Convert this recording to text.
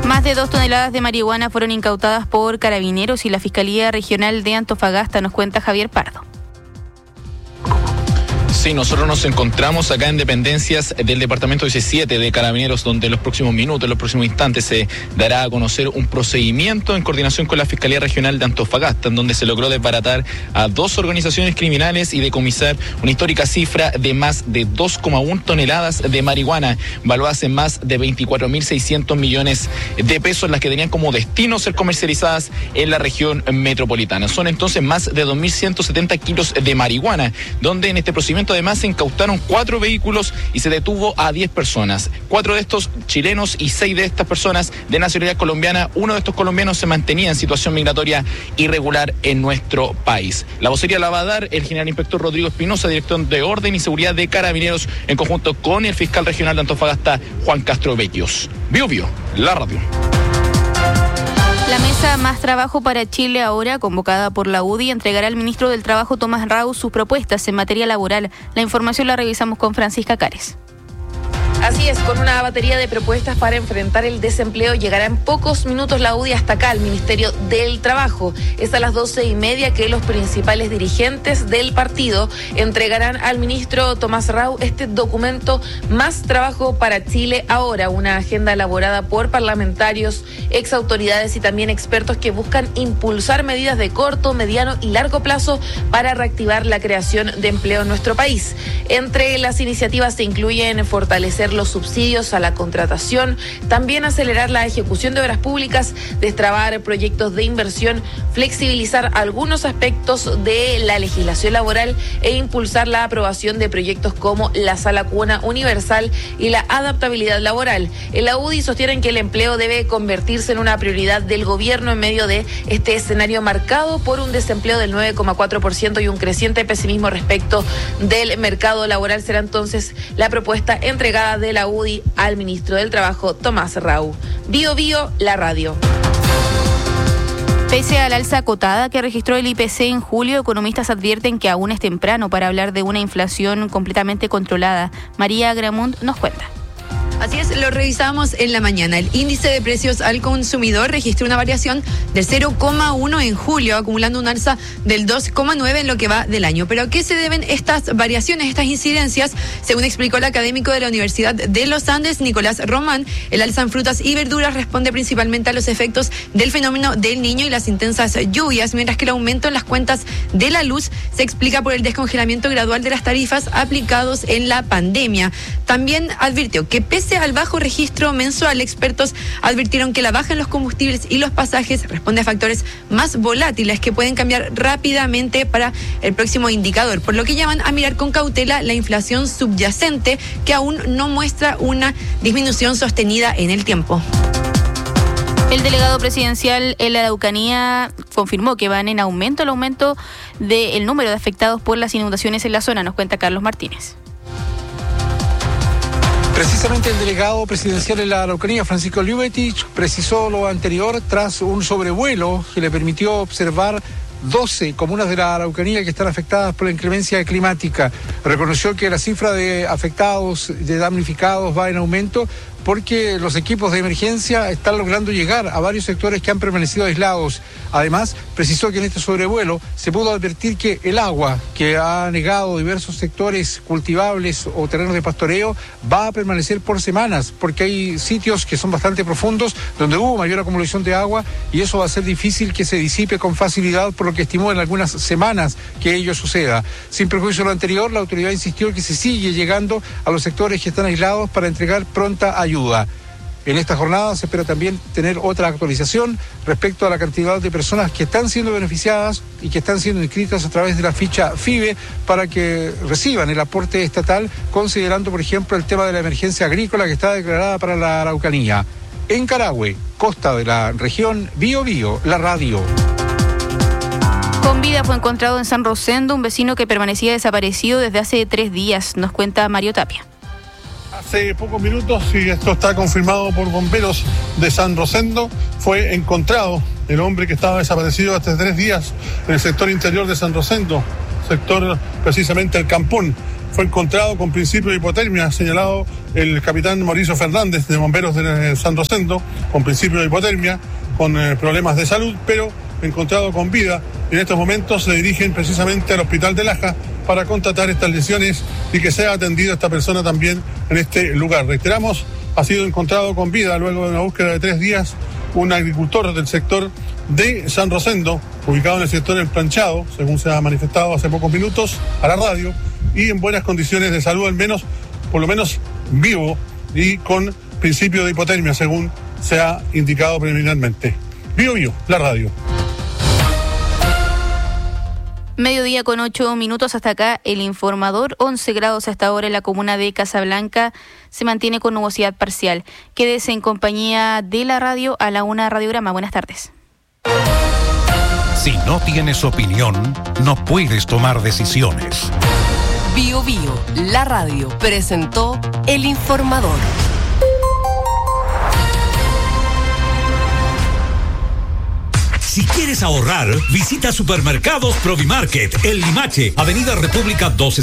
Más de 2 toneladas de marihuana fueron incautadas por Carabineros y la Fiscalía Regional de Antofagasta, nos cuenta Javier Pardo. Sí, nosotros nos encontramos acá en dependencias del departamento 17 de Carabineros, donde en los próximos minutos, en los próximos instantes, se dará a conocer un procedimiento en coordinación con la Fiscalía Regional de Antofagasta, en donde se logró desbaratar a 2 organizaciones criminales y decomisar una histórica cifra de más de 2,1 toneladas de marihuana, valuadas en más de 24.600 millones de pesos, las que tenían como destino ser comercializadas en la región metropolitana. Son entonces más de 2.170 kilos de marihuana, donde en este procedimiento además se incautaron 4 vehículos y se detuvo a 10 personas. 4 de estos chilenos y 6 de estas personas de nacionalidad colombiana. Uno de estos colombianos se mantenía en situación migratoria irregular en nuestro país. La vocería la va a dar el general inspector Rodrigo Espinosa, director de Orden y Seguridad de Carabineros, en conjunto con el fiscal regional de Antofagasta, Juan Castro Vecchios. Bio, la radio. La mesa Más Trabajo para Chile Ahora, convocada por la UDI, entregará al ministro del Trabajo, Tomás Rau, sus propuestas en materia laboral. La información la revisamos con Francisca Cares. Así es, con una batería de propuestas para enfrentar el desempleo, llegará en pocos minutos la UDI hasta acá, al Ministerio del Trabajo. Es a las 12:30 que los principales dirigentes del partido entregarán al ministro Tomás Rau este documento Más Trabajo para Chile Ahora, una agenda elaborada por parlamentarios, exautoridades y también expertos que buscan impulsar medidas de corto, mediano y largo plazo para reactivar la creación de empleo en nuestro país. Entre las iniciativas se incluyen fortalecer los subsidios a la contratación, también acelerar la ejecución de obras públicas, destrabar proyectos de inversión, flexibilizar algunos aspectos de la legislación laboral e impulsar la aprobación de proyectos como la Sala Cuna Universal y la adaptabilidad laboral. En la UDI sostienen que el empleo debe convertirse en una prioridad del gobierno en medio de este escenario marcado por un desempleo del 9,4% y un creciente pesimismo respecto del mercado laboral. Será entonces la propuesta entregada de la UDI al ministro del Trabajo, Tomás Rau. Bio, la radio. Pese a la alza acotada que registró el IPC en julio, economistas advierten que aún es temprano para hablar de una inflación completamente controlada. María Gramont nos cuenta. Así es, lo revisamos en la mañana. El índice de precios al consumidor registró una variación del 0,1 en julio, acumulando un alza del 2,9 en lo que va del año. ¿Pero a qué se deben estas variaciones, estas incidencias? Según explicó el académico de la Universidad de los Andes, Nicolás Román, el alza en frutas y verduras responde principalmente a los efectos del fenómeno del Niño y las intensas lluvias, mientras que el aumento en las cuentas de la luz se explica por el descongelamiento gradual de las tarifas aplicados en la pandemia. También advirtió que pese al bajo registro mensual, expertos advirtieron que la baja en los combustibles y los pasajes responde a factores más volátiles que pueden cambiar rápidamente para el próximo indicador, por lo que llaman a mirar con cautela la inflación subyacente, que aún no muestra una disminución sostenida en el tiempo. El delegado presidencial en la Araucanía confirmó que van en aumento el aumento del número de afectados por las inundaciones en la zona, nos cuenta Carlos Martínez. Precisamente el delegado presidencial en la Araucanía, Francisco Liubetich, precisó lo anterior tras un sobrevuelo que le permitió observar 12 comunas de la Araucanía que están afectadas por la inclemencia climática. Reconoció que la cifra de afectados, de damnificados, va en aumento porque los equipos de emergencia están logrando llegar a varios sectores que han permanecido aislados. Además, precisó que en este sobrevuelo se pudo advertir que el agua que ha anegado diversos sectores cultivables o terrenos de pastoreo va a permanecer por semanas, porque hay sitios que son bastante profundos donde hubo mayor acumulación de agua y eso va a ser difícil que se disipe con facilidad, por lo que estimó en algunas semanas que ello suceda. Sin perjuicio de lo anterior, la autoridad insistió que se sigue llegando a los sectores que están aislados para entregar pronta ayuda. En esta jornada se espera también tener otra actualización respecto a la cantidad de personas que están siendo beneficiadas y que están siendo inscritas a través de la ficha FIBE para que reciban el aporte estatal, considerando, por ejemplo, el tema de la emergencia agrícola que está declarada para la Araucanía. En Carahue, costa de la región, Bio, la radio. Con vida fue encontrado en San Rosendo un vecino que permanecía desaparecido desde hace 3 días, nos cuenta Mario Tapia. Hace pocos minutos, y esto está confirmado por bomberos de San Rosendo, fue encontrado el hombre que estaba desaparecido hace 3 días en el sector interior de San Rosendo, sector precisamente el Campón. fue encontrado con principio de hipotermia, señalado el capitán Mauricio Fernández de Bomberos de San Rosendo, con principio de hipotermia, con problemas de salud, pero encontrado con vida. Y en estos momentos se dirigen precisamente al hospital de Laja para constatar estas lesiones y que sea atendido esta persona también en este lugar. Reiteramos, ha sido encontrado con vida luego de una búsqueda de 3 días un agricultor del sector de San Rosendo, ubicado en el sector del Planchado, según se ha manifestado hace pocos minutos a la radio, y en buenas condiciones de salud, al menos, por lo menos vivo y con principio de hipotermia, según se ha indicado preliminarmente. Bio, la radio. Mediodía con 8 minutos hasta acá el informador. 11 grados hasta ahora en la comuna de Casablanca. Se mantiene con nubosidad parcial. Quédese en compañía de la radio a la 1 Radiograma. Buenas tardes. Si no tienes opinión, no puedes tomar decisiones. Bio, la radio, presentó el informador. Si quieres ahorrar, visita Supermercados Provimarket, El Limache, Avenida República 12.